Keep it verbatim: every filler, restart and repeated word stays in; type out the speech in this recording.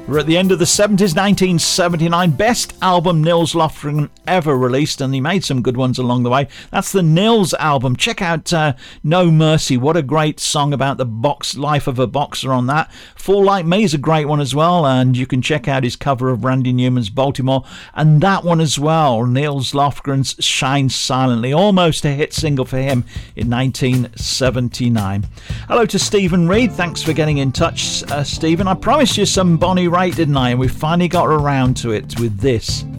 We're at the end of the seventies, nineteen seventy-nine, best album Nils Lofgren ever released, and he made some good ones along the way. That's the Nils album. Check out uh, No Mercy. What a great song about the box life of a boxer on that. Fall Like Me is a great one as well, and you can check out his cover of Randy Newman's Baltimore, and that one as well, Nils Lofgren's Shine Silently, almost a hit single for him in nineteen seventy-nine. Hello to Stephen Reed. Thanks for getting in touch, uh, Stephen. I promised you some Bonnie Raitt, didn't I? And we finally got around to it with this.